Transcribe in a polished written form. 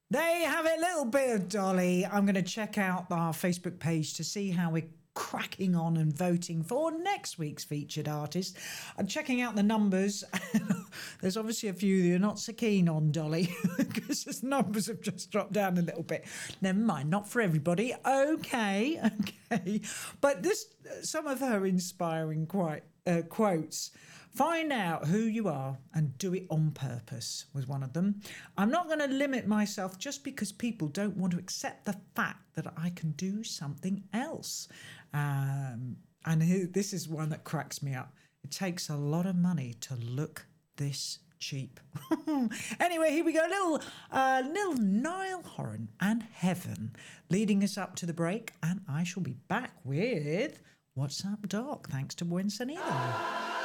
There you have it, little bit of Dolly. I'm going to check out our Facebook page to see how we're cracking on and voting for next week's featured artist. I'm checking out the numbers. There's obviously a few that you're not so keen on, Dolly, because the numbers have just dropped down a little bit. Never mind, not for everybody. Okay. But some of her inspiring quotes. Find out who you are and do it on purpose was one of them. I'm not going to limit myself just because people don't want to accept the fact that I can do something else. This is one that cracks me up. It takes a lot of money to look this cheap. Anyway, here we go. Little Niall Horan and Heaven leading us up to the break. And I shall be back with What's Up, Doc? Thanks to Buen Sonido.